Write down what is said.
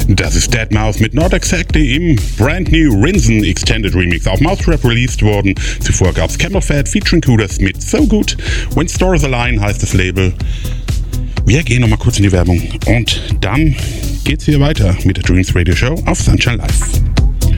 Das ist Deadmau5 mit Not Exactly im Brand New Rinsen Extended Remix auf Mousetrap released worden. Zuvor gab's Camelphat featuring Kudas mit So Good. When Stars Align heißt das Label. Wir gehen nochmal kurz in die Werbung und dann geht's hier weiter mit der Dreams Radio Show auf Sunshine Live.